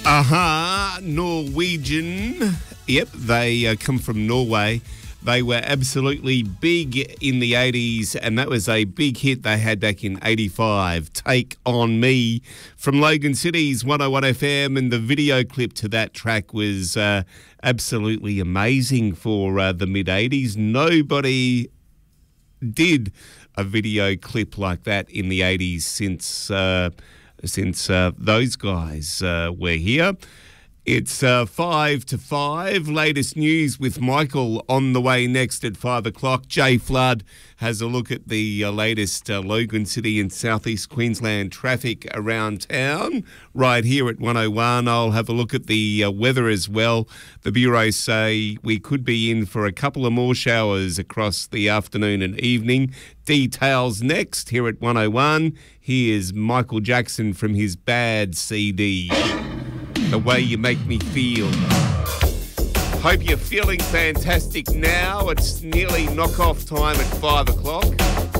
Norwegian. Yep, they come from Norway. They were absolutely big in the 80s, and that was a big hit they had back in 85. Take On Me from Logan City's 101 FM, and the video clip to that track was absolutely amazing for the mid-80s. Nobody did a video clip like that in the 80s since those guys were here. It's 5 to 5. Latest news with Michael on the way next at 5 o'clock. Jay Flood has a look at the latest Logan City and southeast Queensland traffic around town right here at 101. I'll have a look at the weather as well. The bureaus say we could be in for a couple of more showers across the afternoon and evening. Details next here at 101. Here's Michael Jackson from his Bad CD. The Way You Make Me Feel. Hope you're feeling fantastic now. It's nearly knock-off time at 5 o'clock.